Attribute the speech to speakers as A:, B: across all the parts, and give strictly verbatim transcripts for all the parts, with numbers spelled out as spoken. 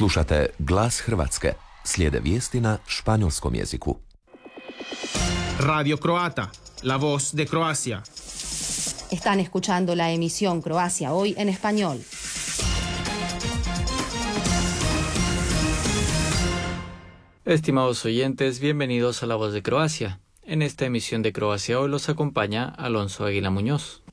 A: Slušate Glas Hrvatske. Slijede vijesti na španjolskom jeziku.
B: Radio Croata, la voz de Croacia.
C: Están escuchando la emisión Croacia Hoy en español.
D: Estimados oyentes, bienvenidos a La Voz de Croacia. En esta emisión de Croacia Hoy los acompaña Alonso Águila Muñoz.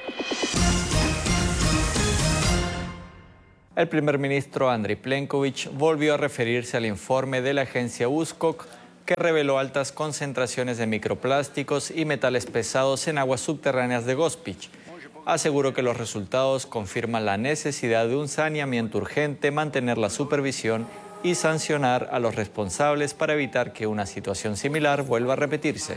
D: El primer ministro Andrej Plenković volvió a referirse al informe de la agencia U S C O C que reveló altas concentraciones de microplásticos y metales pesados en aguas subterráneas de Gospić. Aseguró que los resultados confirman la necesidad de un saneamiento urgente, mantener la supervisión y sancionar a los responsables para evitar que una situación similar vuelva a repetirse.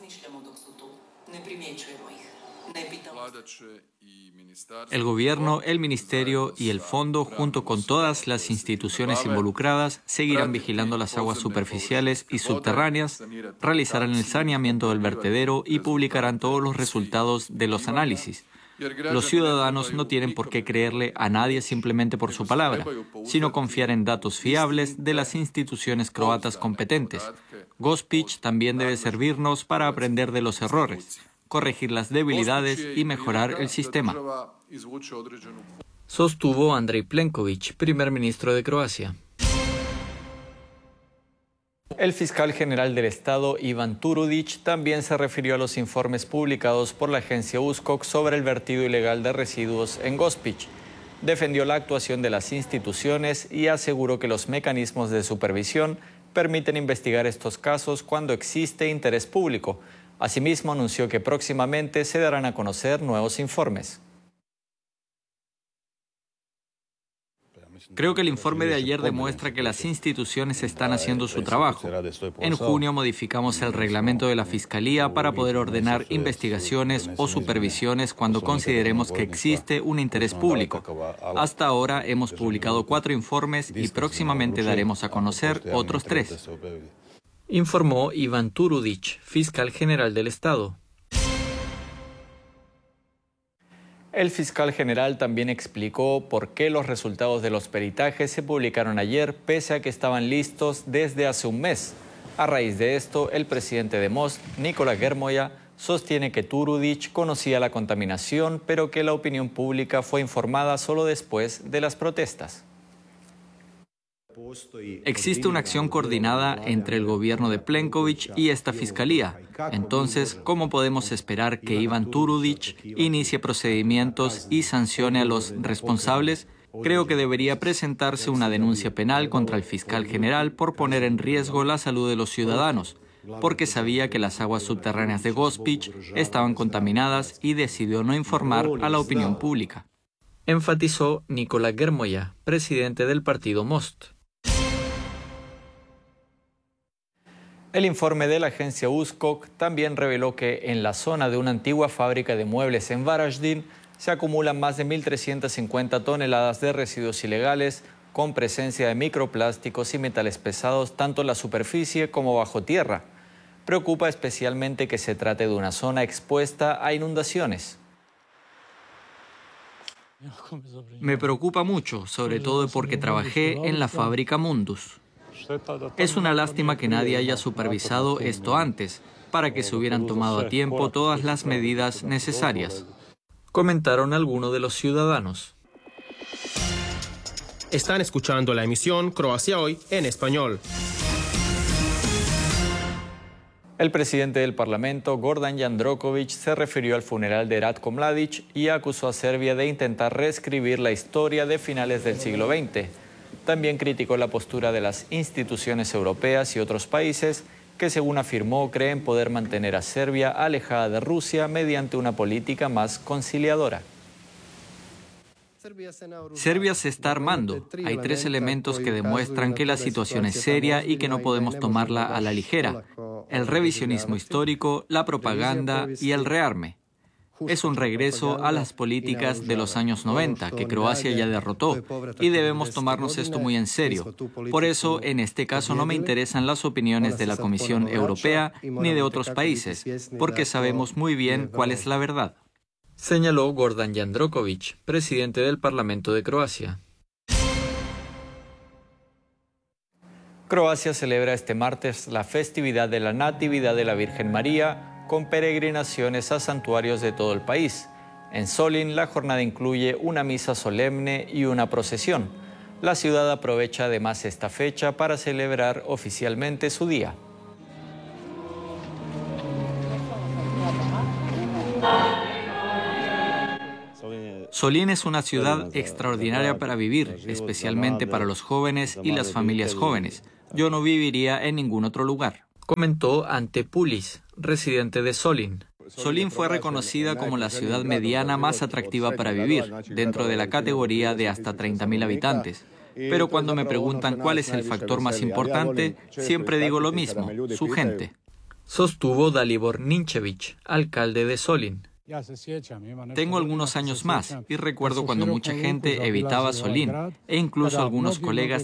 D: El gobierno, el ministerio y el fondo, junto con todas las instituciones involucradas, seguirán vigilando las aguas superficiales y subterráneas, realizarán el saneamiento del vertedero y publicarán todos los resultados de los análisis. Los ciudadanos no tienen por qué creerle a nadie simplemente por su palabra, sino confiar en datos fiables de las instituciones croatas competentes. Gospić también debe servirnos para aprender de los errores, corregir las debilidades y mejorar el sistema, sostuvo Andrej Plenković, primer ministro de Croacia. El fiscal general del Estado, Ivan Turudić, también se refirió a los informes publicados por la agencia U S C O C sobre el vertido ilegal de residuos en Gospić. Defendió la actuación de las instituciones y aseguró que los mecanismos de supervisión permiten investigar estos casos cuando existe interés público. Asimismo, anunció que próximamente se darán a conocer nuevos informes. Creo que el informe de ayer demuestra que las instituciones están haciendo su trabajo. En junio modificamos el reglamento de la Fiscalía para poder ordenar investigaciones o supervisiones cuando consideremos que existe un interés público. Hasta ahora hemos publicado cuatro informes y próximamente daremos a conocer otros tres, informó Ivan Turudić, fiscal general del Estado. El fiscal general también explicó por qué los resultados de los peritajes se publicaron ayer, pese a que estaban listos desde hace un mes. A raíz de esto, el presidente de Most, Nikola Grmoja, sostiene que Turudić conocía la contaminación, pero que la opinión pública fue informada solo después de las protestas. Existe una acción coordinada entre el gobierno de Plenković y esta fiscalía. Entonces, ¿cómo podemos esperar que Ivan Turudić inicie procedimientos y sancione a los responsables? Creo que debería presentarse una denuncia penal contra el fiscal general por poner en riesgo la salud de los ciudadanos, porque sabía que las aguas subterráneas de Gospić estaban contaminadas y decidió no informar a la opinión pública, enfatizó Nikola Grmoja, presidente del partido Most. El informe de la agencia U S C O C también reveló que en la zona de una antigua fábrica de muebles en Varaždin se acumulan más de mil trescientas cincuenta toneladas de residuos ilegales con presencia de microplásticos y metales pesados tanto en la superficie como bajo tierra. Preocupa especialmente que se trate de una zona expuesta a inundaciones. Me preocupa mucho, sobre todo porque trabajé en la fábrica Mundus. Es una lástima que nadie haya supervisado esto antes, para que se hubieran tomado a tiempo todas las medidas necesarias, comentaron algunos de los ciudadanos.
B: Están escuchando la emisión Croacia Hoy en español.
D: El presidente del Parlamento, Gordan Jandroković, se refirió al funeral de Ratko Mladić y acusó a Serbia de intentar reescribir la historia de finales del siglo veinte. También criticó la postura de las instituciones europeas y otros países que, según afirmó, creen poder mantener a Serbia alejada de Rusia mediante una política más conciliadora. Serbia se está armando. Hay tres elementos que demuestran que la situación es seria y que no podemos tomarla a la ligera: el revisionismo histórico, la propaganda y el rearme. Es un regreso a las políticas de los años noventa, que Croacia ya derrotó, y debemos tomarnos esto muy en serio. Por eso, en este caso, no me interesan las opiniones de la Comisión Europea ni de otros países, porque sabemos muy bien cuál es la verdad, señaló Gordan Jandroković, presidente del Parlamento de Croacia. Croacia celebra este martes la festividad de la Natividad de la Virgen María con peregrinaciones a santuarios de todo el país. En Solin, la jornada incluye una misa solemne y una procesión. La ciudad aprovecha además esta fecha para celebrar oficialmente su día. Solín es una ciudad extraordinaria para vivir, especialmente para los jóvenes y las familias jóvenes. Yo no viviría en ningún otro lugar, comentó Ante Pulis, residente de Solín. Solín fue reconocida como la ciudad mediana más atractiva para vivir, dentro de la categoría de hasta treinta mil habitantes. Pero cuando me preguntan cuál es el factor más importante, siempre digo lo mismo, su gente. Sostuvo Dalibor Ninčević, alcalde de Solín. Tengo algunos años más y recuerdo cuando mucha gente evitaba Solín e incluso algunos colegas